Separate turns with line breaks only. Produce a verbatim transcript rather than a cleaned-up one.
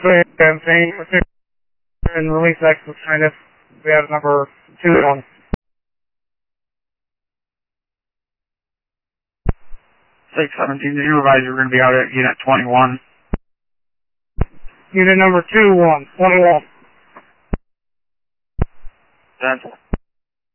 seventeen, and release exit trainers. We have number two one.
six seventeen, did you advise you were going to be out at unit twenty-one?
Unit number two one, twenty-one.
That's